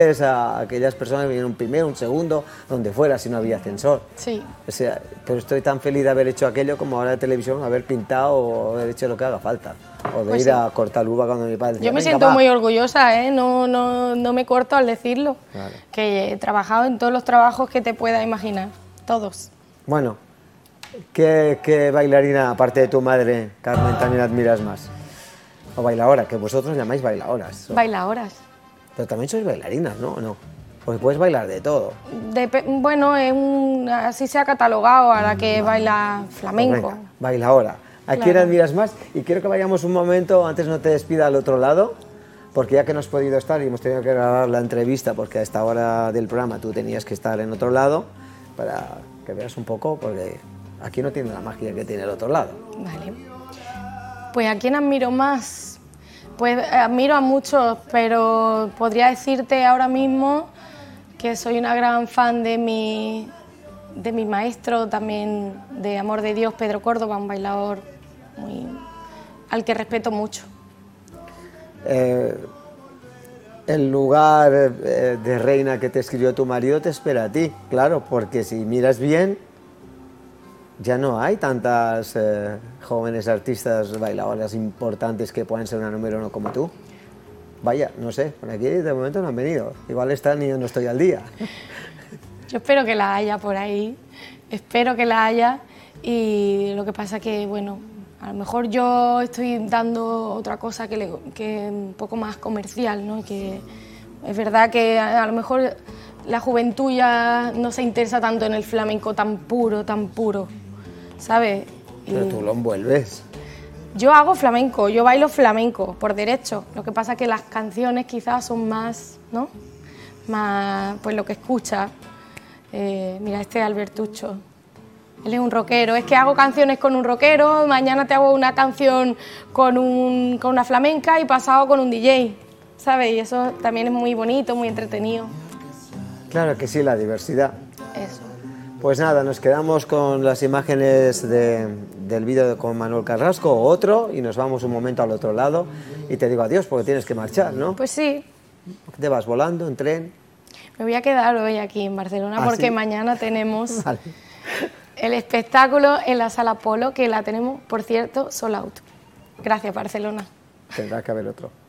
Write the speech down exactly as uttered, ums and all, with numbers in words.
a aquellas personas que vinieron un primero, un segundo, donde fuera, si no había ascensor. Sí. O sea, pero estoy tan feliz de haber hecho aquello como ahora de televisión, haber pintado o haber hecho lo que haga falta. O de Pues ir sí. a cortar uva cuando mi padre decía, Yo me "Venga, siento va". muy orgullosa, ¿eh? No, no, no me corto al decirlo. Vale. Que he trabajado en todos los trabajos que te puedas imaginar, todos. Bueno, ¿qué, qué bailarina, aparte de tu madre, Carmen, también admiras más? O bailaora, que vosotros llamáis bailaoras. o- Bailadoras. Pero también sois bailarinas, ¿no? ¿O no? Porque puedes bailar de todo. Depe- bueno, es un, así se ha catalogado a la que baila flamenco. Venga, bailaora. ¿A quién Claro. admiras más? Y quiero que vayamos un momento, antes no te despida al otro lado, porque ya que no has podido estar y hemos tenido que grabar la entrevista, porque a esta hora del programa tú tenías que estar en otro lado, para que veas un poco, porque aquí no tiene la magia que tiene el otro lado. Vale. Pues ¿a quién admiro más? Pues eh, admiro a muchos, pero podría decirte ahora mismo que soy una gran fan de mi, de mi maestro también de Amor de Dios, Pedro Córdoba, un bailador muy, al que respeto mucho. Eh, el lugar eh, de reina que te escribió tu marido te espera a ti, claro, porque si miras bien, ya no hay tantas eh, jóvenes artistas bailadoras importantes que puedan ser una número uno como tú. Vaya, no sé, por aquí de momento no han venido. Igual están y yo no estoy al día. Yo espero que la haya por ahí, espero que la haya, y lo que pasa que, bueno, a lo mejor yo estoy dando otra cosa que, le, que un poco más comercial, ¿no? Que es verdad que a, a lo mejor la juventud ya no se interesa tanto en el flamenco tan puro, tan puro, ¿sabes? Y Pero tú lo envuelves. yo hago flamenco, yo bailo flamenco por derecho, lo que pasa que las canciones quizás son más, ¿no? Más, pues lo que escucha. Eh, mira, este Albertucho, él es un rockero, es que hago canciones con un rockero, mañana te hago una canción con, un, con una flamenca y pasado con un D J, ¿sabes? Y eso también es muy bonito, muy entretenido. Claro que sí, la diversidad. Eso. Pues nada, nos quedamos con las imágenes de, del vídeo con Manuel Carrasco o otro y nos vamos un momento al otro lado y te digo adiós porque tienes que marchar, ¿no? Pues sí, ¿Te vas volando en tren? me voy a quedar hoy aquí en Barcelona ¿Ah, porque sí? mañana tenemos Vale. el espectáculo en la Sala Polo, que la tenemos, por cierto, sold out. Gracias, Barcelona. Tendrá que haber otro.